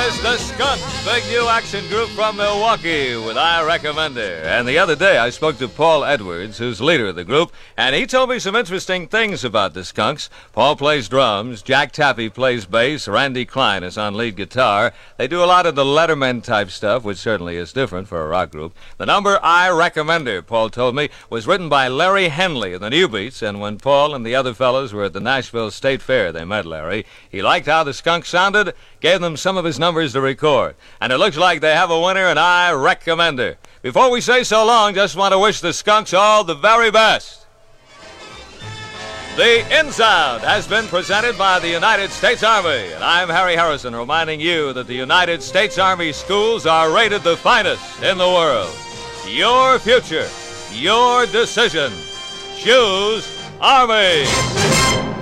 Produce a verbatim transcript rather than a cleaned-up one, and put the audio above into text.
There's the Skunks, big new action group from Milwaukee with I Recommend Her. And the other day I spoke to Paul Edwards, who's leader of the group, and he told me some interesting things about the Skunks. Paul plays drums, Jack Tappy plays bass, Randy Klein is on lead guitar. They do a lot of the Letterman type stuff, which certainly is different for a rock group. The number I Recommend Her, Paul told me, was written by Larry Henley of the New Beats, and when Paul and the other fellows were at the Nashville State Fair, they met Larry. He liked how the Skunks sounded, gave them some of his numbers to record. And it looks like they have a winner, and I recommend her. Before we say so long, just want to wish the Skunks all the very best. The In Sound has been presented by the United States Army, and I'm Harry Harrison reminding you that the United States Army schools are rated the finest in the world. Your future, your decision. Choose Army.